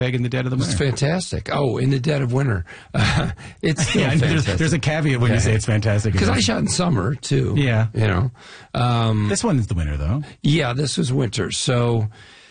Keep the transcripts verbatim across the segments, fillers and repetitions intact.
in the dead of the winter? It's fantastic. Oh, in the dead of winter. Uh, it's still yeah, fantastic. There's, there's a caveat when yeah. you say it's fantastic. Because I shot in summer, too. Yeah. You know. Um, this one is the winter, though. Yeah, this was winter. So,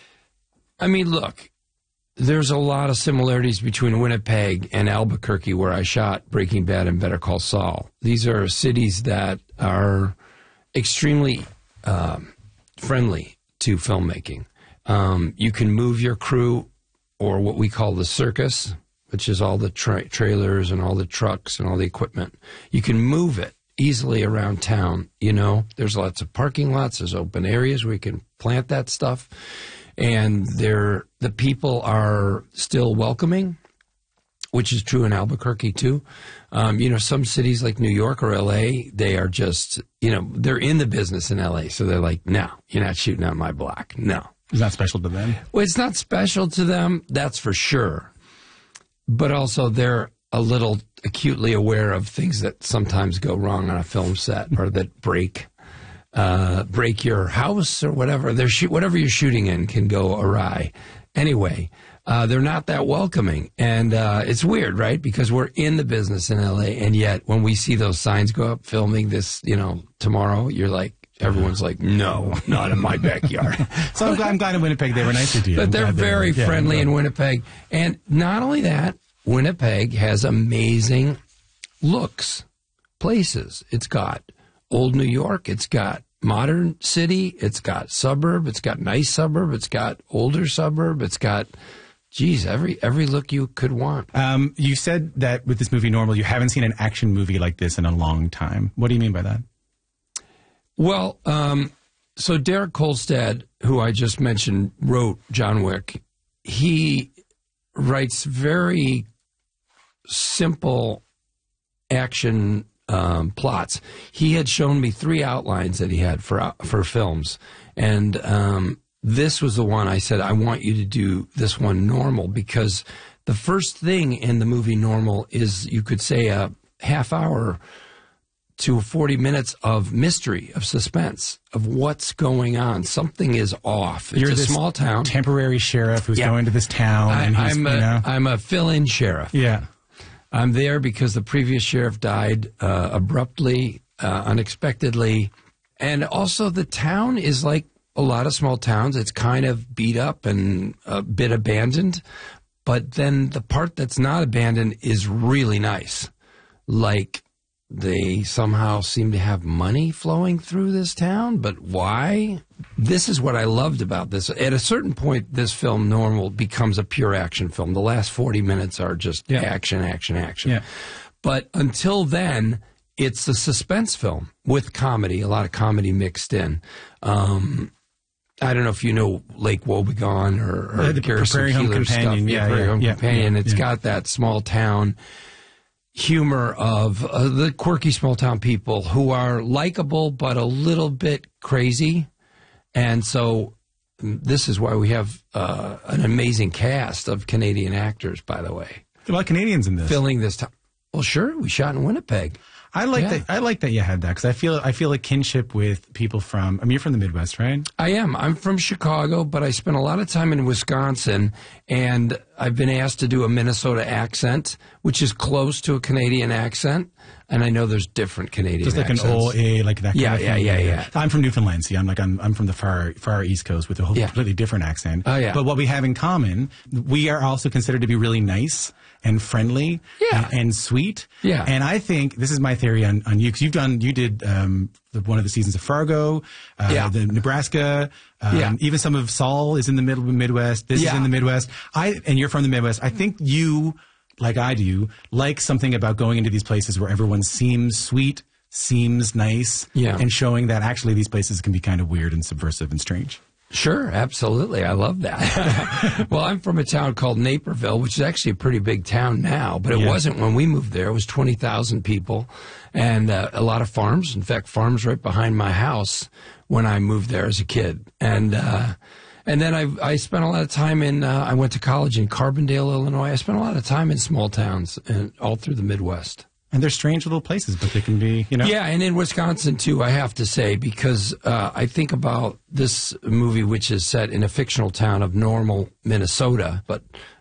I mean, look, there's a lot of similarities between Winnipeg and Albuquerque, where I shot Breaking Bad and Better Call Saul. These are cities that are extremely um, friendly to filmmaking. Um, you can move your crew, or what we call the circus, which is all the tra trailers and all the trucks and all the equipment. You can move it easily around town. You know, there's lots of parking lots. There's open areas where you can plant that stuff. And they're, the people are still welcoming, which is true in Albuquerque, too. Um, you know, some cities like New York or L A, they are just, you know, they're in the business in L A. So they're like, no, you're not shooting on my block. No. It's not special to them? Well, it's not special to them, that's for sure. But also they're a little acutely aware of things that sometimes go wrong on a film set or that break. Uh, break your house or whatever. They're shoot whatever you're shooting in can go awry. Anyway, uh, they're not that welcoming, and uh, it's weird, right? Because we're in the business in L A, and yet when we see those signs go up, filming this, you know, tomorrow, you're like, everyone's like, no, not in my backyard. So I'm glad, I'm glad in Winnipeg they were nicer to you. But I'm they're very they were, friendly yeah, in Winnipeg, and not only that, Winnipeg has amazing looks, places. It's got old New York, it's got modern city, it's got suburb, it's got nice suburb, it's got older suburb, it's got, geez, every every look you could want. Um, you said that with this movie, Normal, you haven't seen an action movie like this in a long time. What do you mean by that? Well, um, so Derek Kolstad, who I just mentioned, wrote John Wick. He writes very simple action Um, plots. He had shown me three outlines that he had for for films, and um, this was the one I said, I want you to do this one, Normal, because the first thing in the movie Normal is, you could say, a half hour to forty minutes of mystery, of suspense, of what's going on. Something is off. It's You're a this small town. Temporary sheriff who's yeah. going to this town. I, and he's, I'm, a, you know. I'm a fill-in sheriff. Yeah. I'm there because the previous sheriff died uh, abruptly, uh, unexpectedly. And also the town is like a lot of small towns. It's kind of beat up and a bit abandoned. But then the part that's not abandoned is really nice. Like they somehow seem to have money flowing through this town. But why? This is what I loved about this. At a certain point, this film, Normal, becomes a pure action film. The last forty minutes are just yeah. action, action, action. Yeah. But until then, it's a suspense film with comedy, a lot of comedy mixed in. Um, I don't know if you know Lake Wobegon or, or uh, the Prairie Home Companion. Stuff. Yeah, Prairie yeah, Home yeah, Companion. Yeah, it's yeah. got that small town humor of uh, the quirky small town people who are likable but a little bit crazy. And so this is why we have uh, an amazing cast of Canadian actors, by the way. A lot of Canadians in this. Filling this time. Well, sure, we shot in Winnipeg. I like yeah. that. I like that you had that because I feel I feel a kinship with people from. I mean, you're from the Midwest, right? I am. I'm from Chicago, but I spent a lot of time in Wisconsin, and I've been asked to do a Minnesota accent, which is close to a Canadian accent. And I know there's different Canadian Just like accents. an O A, like that. Yeah, kind of yeah, thing. yeah, yeah. I'm from Newfoundland. See, I'm like I'm I'm from the far far East Coast with a whole Yeah. completely different accent. Oh, yeah. But what we have in common, we are also considered to be really nice and friendly Yeah. and, and sweet. Yeah. And I think this is my theory on, on you because you've done you did um, the, one of the seasons of Fargo, uh, Yeah. the Nebraska. Um, Yeah. Even some of Saul is in the middle Midwest. This Yeah. is in the Midwest. I and you're from the Midwest. I think you, like I do, like something about going into these places where everyone seems sweet, seems nice, Yeah. and showing that actually these places can be kind of weird and subversive and strange. Sure, absolutely. I love that. Well, I'm from a town called Naperville, which is actually a pretty big town now, but it Yeah. wasn't when we moved there. It was twenty thousand people and uh, a lot of farms. In fact, farms right behind my house when I moved there as a kid. And uh, and then I, I spent a lot of time in, uh, I went to college in Carbondale, Illinois. I spent a lot of time in small towns and all through the Midwest. And they're strange little places, but they can be, you know. Yeah, and in Wisconsin, too, I have to say, because uh, I think about this movie, which is set in a fictional town of Normal, Minnesota, but